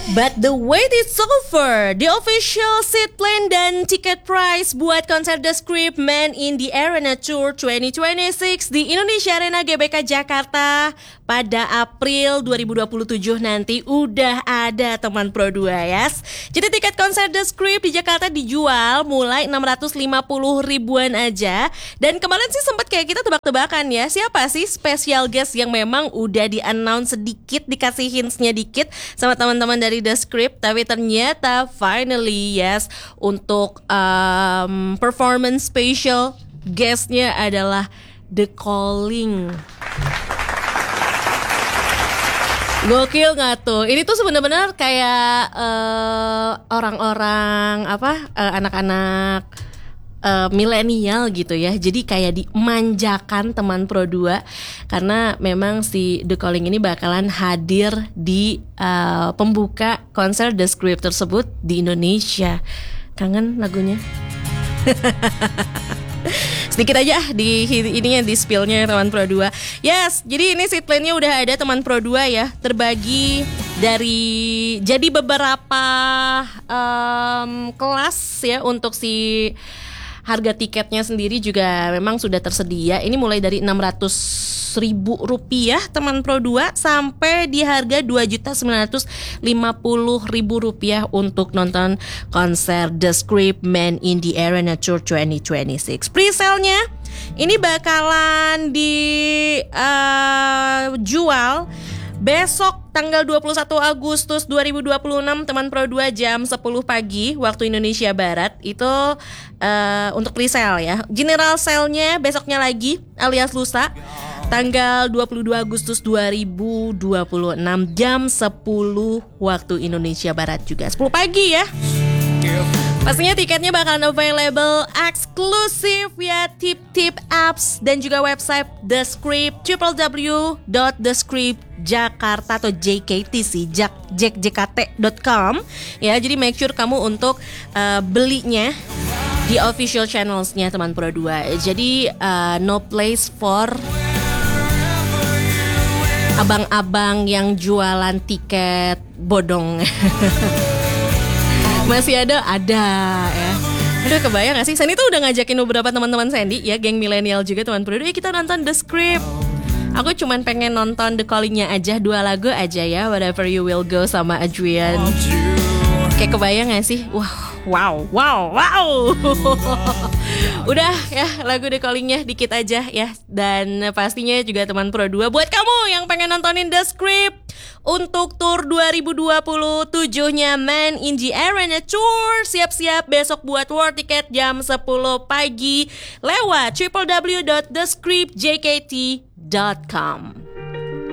But the wait is over. The official seat plan dan tiket price buat konser The Script Man in the Arena Tour 2026 di Indonesia Arena GBK Jakarta pada April 2027 nanti udah ada teman Pro 2 ya. Jadi tiket konser The Script di Jakarta dijual mulai 650 ribuan aja. Dan kemarin sih sempat kayak kita tebak-tebakan ya, siapa sih special guest yang memang udah di-announce sedikit, dikasih hints-nya dikit sama teman-teman dari The Script. Tapi ternyata finally yes, untuk performance special guestnya adalah The Calling. Gokil gak tuh? Ini tuh sebenarnya kayak orang-orang anak-anak milenial gitu ya. Jadi kayak dimanjakan teman Pro 2 karena memang si The Calling ini bakalan hadir di pembuka konser The Script tersebut di Indonesia. Kangen lagunya? Sedikit aja di ininya, di spillnya teman Pro 2. Yes, jadi ini seat plan-nya udah ada teman Pro 2 ya. Terbagi dari jadi beberapa kelas ya. Untuk si harga tiketnya sendiri juga memang sudah tersedia. Ini mulai dari 600.000 rupiah teman Pro 2 sampai di harga 2.950.000 rupiah untuk nonton konser The Script Man in the Arena Tour 2026. Pre-sale-nya ini bakalan dijual besok tanggal 21 Agustus 2026 teman Pro 2 jam 10 pagi waktu Indonesia Barat. Itu untuk pre-sale ya. General sale-nya besoknya lagi alias lusa tanggal 22 Agustus 2026 jam 10 waktu Indonesia Barat juga 10 pagi ya. Pastinya tiketnya bakalan available eksklusif ya tip-tip apps dan juga website The Script www.thescriptjakarta atau jkt.com ya. Jadi make sure kamu untuk belinya di official channelsnya teman Pro 2. Jadi no place for abang-abang yang jualan tiket bodong. Masih ada ya. Aduh, kebayang gak sih? Sandy tuh udah ngajakin beberapa teman-teman Sandy ya, geng milenial juga teman Pro 2, kita nonton The Script. Aku cuman pengen nonton The Calling-nya aja, 2 lagu aja ya, Whatever You Will Go sama Adrian. Kayak kebayang gak sih? Wow. Udah ya, lagu The Calling-nya dikit aja ya. Dan pastinya juga teman Pro 2, buat kamu yang pengen nontonin The Script untuk tour 2027-nya Man in the Arena Tour, siap-siap besok buat war tiket jam 10 pagi lewat www.thescriptjkt.com.